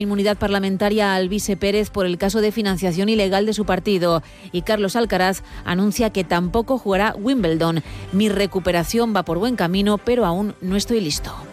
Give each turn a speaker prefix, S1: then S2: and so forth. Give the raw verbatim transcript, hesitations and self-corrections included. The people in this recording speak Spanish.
S1: Inmunidad parlamentaria a Alvise Pérez por el caso de financiación ilegal de su partido, y Carlos Alcaraz anuncia que tampoco jugará Wimbledon. Mi recuperación va por buen camino, pero aún no estoy listo.